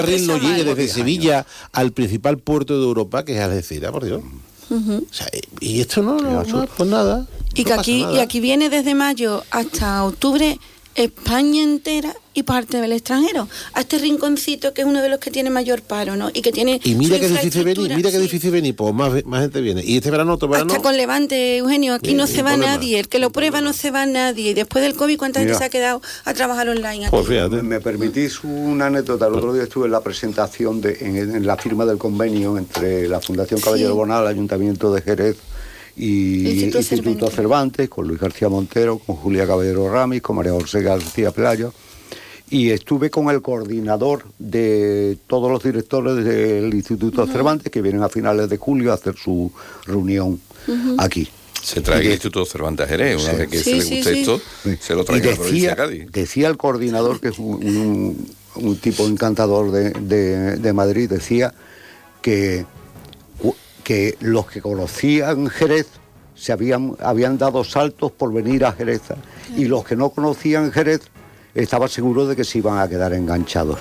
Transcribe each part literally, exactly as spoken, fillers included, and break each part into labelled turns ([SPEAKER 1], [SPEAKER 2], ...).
[SPEAKER 1] ferrocarril no llegue desde Sevilla al principal puerto de Europa, que es Algeciras, por Dios. Uh-huh. O sea, y esto no, no, no pues nada.
[SPEAKER 2] Y
[SPEAKER 1] no
[SPEAKER 2] que aquí
[SPEAKER 1] nada.
[SPEAKER 2] Y aquí viene desde mayo hasta octubre España entera y parte del extranjero, a este rinconcito que es uno de los que tiene mayor paro, ¿no? Y que tiene
[SPEAKER 1] y mira qué difícil venir, mira qué
[SPEAKER 2] sí.
[SPEAKER 1] difícil venir, pues más, más gente viene. Y este verano, otro verano.
[SPEAKER 2] Hasta con Levante, Eugenio, aquí
[SPEAKER 1] mira,
[SPEAKER 2] no se va
[SPEAKER 1] problema.
[SPEAKER 2] nadie, el que lo prueba no se va nadie. Y después del COVID, ¿cuánta mira. gente se ha quedado a trabajar online aquí?
[SPEAKER 1] Pues fíjate.
[SPEAKER 3] ¿Me permitís una anécdota? El otro día estuve en la presentación, de, en, en la firma del convenio entre la Fundación Caballero sí. Bonal, el Ayuntamiento de Jerez y Instituto, Instituto Cervantes. Cervantes, con Luis García Montero, con Julia Caballero Ramis, con María José García Pelayo, y estuve con el coordinador de todos los directores del Instituto uh-huh. Cervantes, que vienen a finales de julio a hacer su reunión uh-huh. aquí.
[SPEAKER 4] Se trae el Instituto Cervantes a Jerez, una sí. vez que sí, se le guste sí, esto, sí. se lo trae a la provincia de Cádiz.
[SPEAKER 3] Decía el coordinador, que es un, un, un tipo encantador de, de, de Madrid, decía que que los que conocían Jerez se habían, habían dado saltos por venir a Jerez y los que no conocían Jerez estaban seguros de que se iban a quedar enganchados.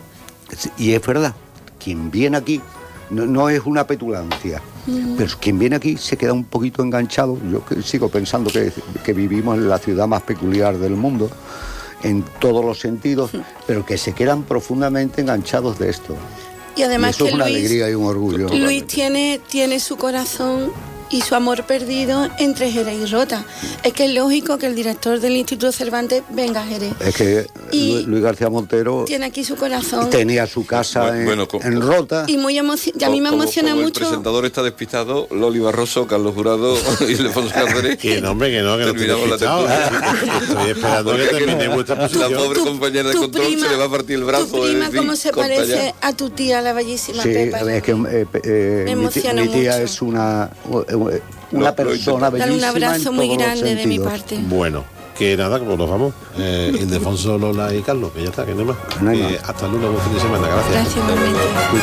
[SPEAKER 3] Y es verdad, quien viene aquí no, no es una petulancia, mm. pero quien viene aquí se queda un poquito enganchado. Yo sigo pensando que, que vivimos en la ciudad más peculiar del mundo, en todos los sentidos, pero que se quedan profundamente enganchados de esto.
[SPEAKER 2] Y además
[SPEAKER 3] y eso
[SPEAKER 2] que
[SPEAKER 3] es una
[SPEAKER 2] Luis,
[SPEAKER 3] alegría y un orgullo.
[SPEAKER 2] Luis tiene, tiene su corazón y su amor perdido entre Jerez y Rota. Es que es lógico que el director del Instituto Cervantes venga a Jerez.
[SPEAKER 3] Es que y Luis García Montero
[SPEAKER 2] tiene aquí su corazón.
[SPEAKER 3] Tenía su casa bueno, en, bueno, con, en Rota.
[SPEAKER 2] Y muy emoci- y a mí me
[SPEAKER 4] como,
[SPEAKER 2] emociona
[SPEAKER 4] como
[SPEAKER 2] mucho.
[SPEAKER 4] El presentador está despistado, Loli Barroso, Carlos Jurado y Alfonso Cáceres.
[SPEAKER 1] Que no, hombre, que no, que no
[SPEAKER 4] terminamos la tertulia.
[SPEAKER 1] Estoy esperando que termine vuestra posición.
[SPEAKER 4] La pobre tu, compañera de control prima, se le va a partir el brazo.
[SPEAKER 2] Tu prima,
[SPEAKER 4] decir,
[SPEAKER 2] ¿cómo se parece ya. a tu tía, la bellísima
[SPEAKER 3] sí,
[SPEAKER 2] Pepa?
[SPEAKER 3] Es que eh, eh,
[SPEAKER 2] me emociona
[SPEAKER 3] mi, mi tía
[SPEAKER 2] mucho.
[SPEAKER 3] es una... Eh, una persona bellísima.
[SPEAKER 2] Dale un abrazo muy grande de mi parte.
[SPEAKER 1] Bueno, que nada, como nos vamos, eh, Ildefonso, Lola y Carlos, que ya está, que no hay más.
[SPEAKER 3] No hay
[SPEAKER 1] eh,
[SPEAKER 3] más.
[SPEAKER 1] Hasta el lunes, buen fin de semana, gracias.
[SPEAKER 2] Gracias, igualmente.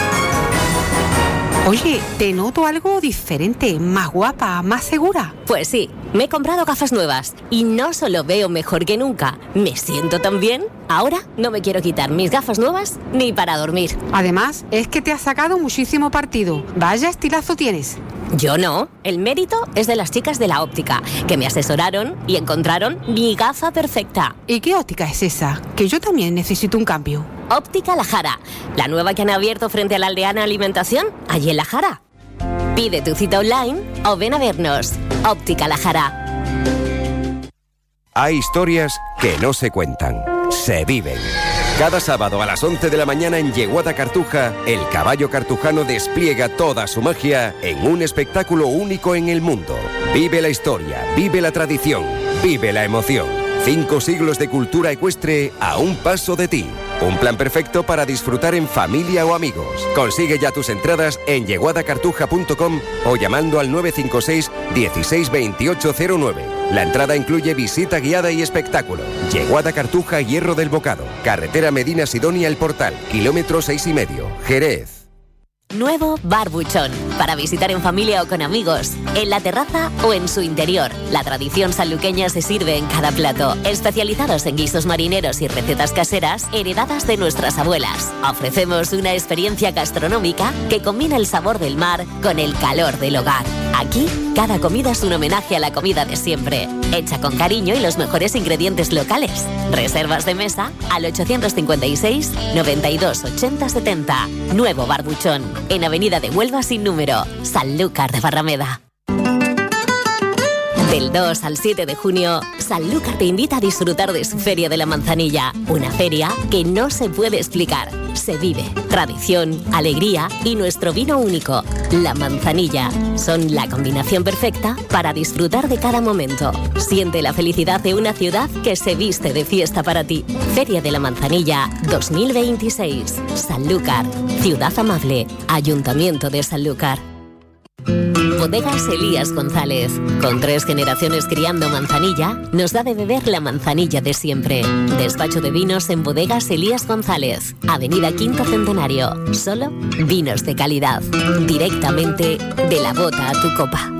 [SPEAKER 5] Oye, te noto algo diferente, más guapa, más segura.
[SPEAKER 6] Pues sí, me he comprado gafas nuevas y no solo veo mejor que nunca, me siento tan bien. Ahora no me quiero quitar mis gafas nuevas ni para dormir.
[SPEAKER 5] Además, es que te has sacado muchísimo partido. Vaya estilazo tienes.
[SPEAKER 6] Yo no, el mérito es de las chicas de la óptica, que me asesoraron y encontraron mi gafa perfecta.
[SPEAKER 5] ¿Y qué óptica es esa? Que yo también necesito un cambio.
[SPEAKER 6] Óptica La Jara, la nueva que han abierto frente a la Aldeana Alimentación, allí en La Jara. Pide tu cita online o ven a vernos. Óptica La Jara.
[SPEAKER 7] Hay historias que no se cuentan, se viven. Cada sábado a las once de la mañana en Yeguada Cartuja, el caballo cartujano despliega toda su magia en un espectáculo único en el mundo. Vive la historia, vive la tradición, vive la emoción. Cinco siglos de cultura ecuestre a un paso de ti. Un plan perfecto para disfrutar en familia o amigos. Consigue ya tus entradas en yeguada cartuja punto com o llamando al nueve cinco seis, dieciséis, veintiocho cero nueve. La entrada incluye visita guiada y espectáculo. Yeguada Cartuja, Hierro del Bocado. Carretera Medina Sidonia El Portal. Kilómetro seis y medio. Jerez.
[SPEAKER 6] Nuevo Barbuchón, para visitar en familia o con amigos, en la terraza o en su interior. La tradición sanluqueña se sirve en cada plato, especializados en guisos marineros y recetas caseras heredadas de nuestras abuelas. Ofrecemos una experiencia gastronómica que combina el sabor del mar con el calor del hogar. Aquí, cada comida es un homenaje a la comida de siempre, hecha con cariño y los mejores ingredientes locales. Reservas de mesa al ochocientos cincuenta y seis, noventa y dos, ochenta, setenta. Nuevo Barbuchón, en Avenida de Huelva sin número, Sanlúcar de Barrameda. Del dos al siete de junio, Sanlúcar te invita a disfrutar de su Feria de la Manzanilla, una feria que no se puede explicar. Se vive tradición, alegría y nuestro vino único, la Manzanilla. Son la combinación perfecta para disfrutar de cada momento. Siente la felicidad de una ciudad que se viste de fiesta para ti. Feria de la Manzanilla dos mil veintiséis. Sanlúcar, ciudad amable, Ayuntamiento de Sanlúcar. Bodegas Elías González. Con tres generaciones criando manzanilla, nos da de beber la manzanilla de siempre. Despacho de vinos en Bodegas Elías González. Avenida Quinto Centenario. Solo vinos de calidad. Directamente de la bota a tu copa.